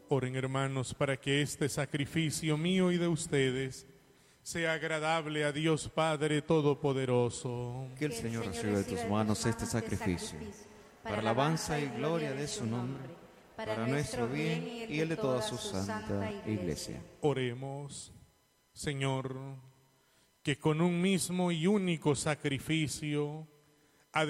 Oren, hermanos, para que este sacrificio mío y de ustedes sea agradable a Dios Padre Todopoderoso. Que el Señor reciba de tus manos este sacrificio, para alabanza y gloria de su nombre, para nuestro bien y el de toda su santa Iglesia. Oremos. Señor, que con un mismo y único sacrificio